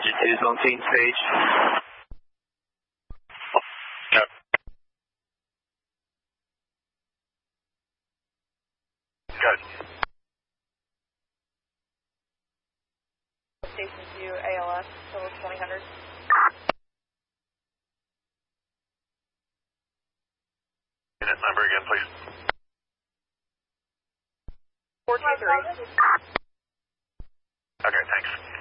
It is on scene stage. Yep. Good. Station 2, ALS, total 2000. Unit number again, please. 423. Okay, thanks.